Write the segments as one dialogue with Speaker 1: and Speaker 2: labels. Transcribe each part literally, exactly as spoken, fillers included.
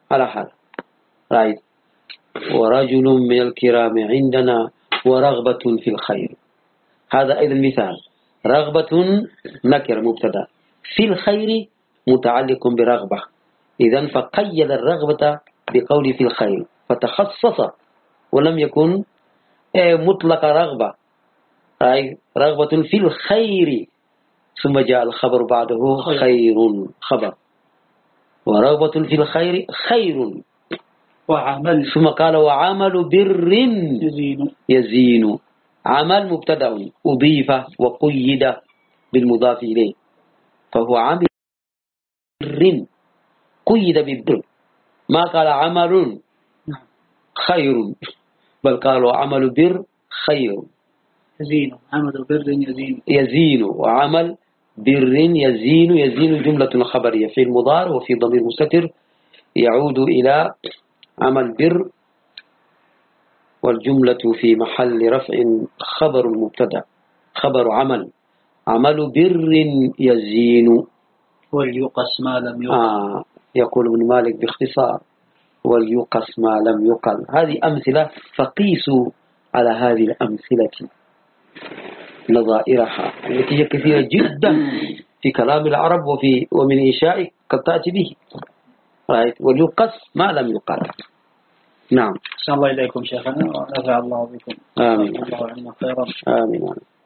Speaker 1: على حال رأيت ورجل من الكرام عندنا ورغبة في الخير. هذا أيضا مثال. رغبة نكر مبتدا، في الخير متعلق برغبة، إذن فقيد الرغبة بقول في الخير فتخصص ولم يكن مطلق رغبة، أي رغبة في الخير ثم جاء الخبر بعده خير خبر، ورغبة في الخير خير
Speaker 2: وعمل
Speaker 1: ثم قال وعمل بر
Speaker 2: يزين
Speaker 1: يزين. عمل مبتدا أضيف وقيد بالمضاف إليه فهو عمل بر قيد بالبر، ما قال عمل خير بل قالوا عمل بر خير.
Speaker 2: يزين عمل بر يزين
Speaker 1: يزين وعمل بر يزين. يزين جملة خبرية في المضارع وفي ضمير مستتر يعود إلى عمل بر، والجملة في محل رفع خبر المبتدا خبر عمل. عمل بر يزين.
Speaker 2: وليقص ما لم يقل.
Speaker 1: آه يقول ابن مالك باختصار وليقص ما لم يقل. هذه أمثلة فقيسوا على هذه الأمثلة نظائرها التي هي كثيرة جدا في كلام العرب وفي ومن إنشاء قد تأتي به. وليقص ما لم يقل. نعم.
Speaker 2: أحسن الله إليكم شيخنا ونفع الله بكم.
Speaker 1: آمين.
Speaker 2: الله عنا خيرا.
Speaker 1: آمين.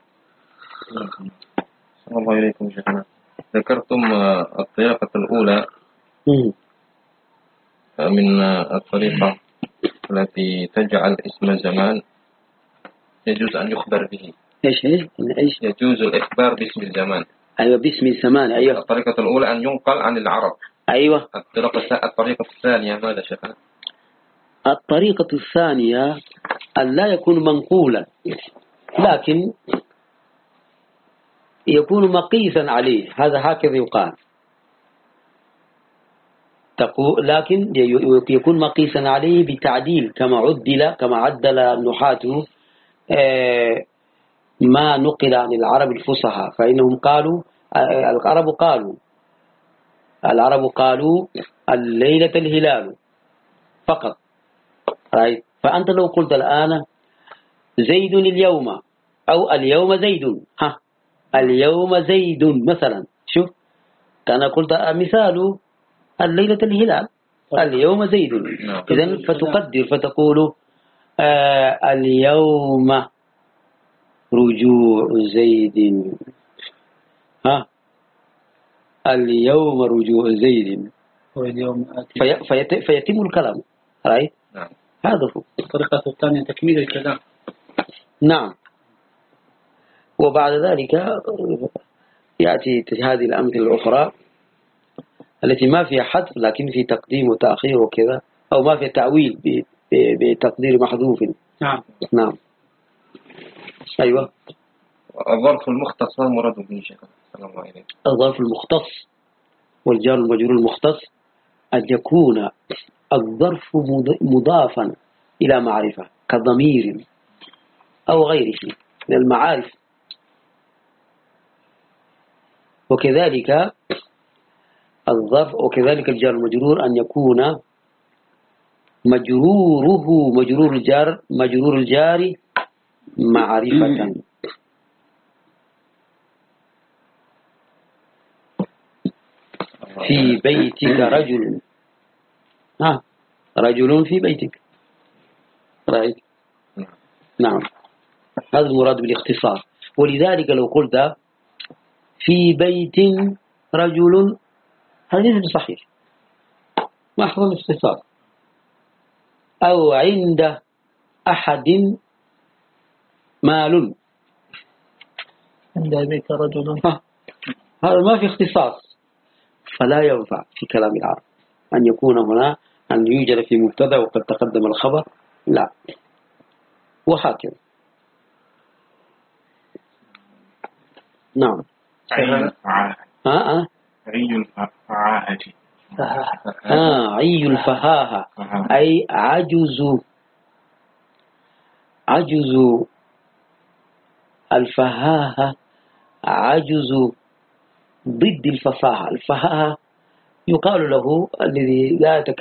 Speaker 3: أحسن الله إليكم شيخنا. ذكرتم الطريقة الأولى من الطريقة التي تجعل اسم الزمان يجوز أن يخبر به.
Speaker 1: إيش إيش إيش
Speaker 3: يجوز الإخبار باسم الزمان.
Speaker 1: أيوة باسم الزمان. أيوة.
Speaker 3: الطريقة الأولى أن ينقل عن العرب.
Speaker 1: أيوة.
Speaker 3: الطريقة الطريقة الثانية ماذا شيخنا؟
Speaker 1: الطريقة الثانية أن لا يكون منقولا لكن يكون مقيسا عليه. هذا هكذا يقال. تقول لكن يكون مقيسا عليه بتعديل كما عدل كما عدل النحاة ما نقل عن العرب الفصحى، فإنهم قالوا العرب قالوا العرب قالوا الليلة الهلال فقط. فأنت لو قلت الآن زيد اليوم أو اليوم زيد، ها اليوم زيد مثلا، شوف كان قلت مثال الليلة الهلال اليوم زيد. إذن فتقدر فتقول آه اليوم رجوع زيد، ها اليوم رجوع زيد في في فيتم الكلام. رأي
Speaker 3: نعم.
Speaker 1: هذا هو
Speaker 2: الطريقة الثانية تكميل الكلام.
Speaker 1: نعم. وبعد ذلك يأتي هذه الأمثلة الأخرى التي ما فيها حذف لكن في تقديم وتأخير وكذا، أو ما فيها تعويل بتقدير محذوف.
Speaker 2: نعم.
Speaker 1: نعم. أيوة.
Speaker 3: الظرف المختص ما المراد به شيخنا؟ السلام عليكم.
Speaker 1: الظرف المختص والجار المجرور المختص أن يكون الظرف مضافا إلى معرفة كضمير أو غيره من المعارف، وكذلك الظرف وكذلك الجار المجرور أن يكون مجروره مجرور الجار مجرور الجار معرفة. في بيتك رجل، ها رجل في بيتك. رأيت؟ نعم. هذا المراد بالاختصار. ولذلك لو قلت في بيت رجل هذا ليس صحيح، محض الاختصار. أو عند أحد مال،
Speaker 2: عند بيت رجل،
Speaker 1: هذا ما في اختصاص، فلا ينفع في كلام العرب أن يكون هنا أن يوجد في مبتدأ وقد تقدم الخبر، لا. وهكذا. نعم.
Speaker 3: عي الفعاهة.
Speaker 1: ها
Speaker 3: عي الفعاهة.
Speaker 1: آه عي الفهاهة أي عجز عجز الفهاهة عجز ضد الفصاحة. الفهاهة يقال له الذي لا يتكلم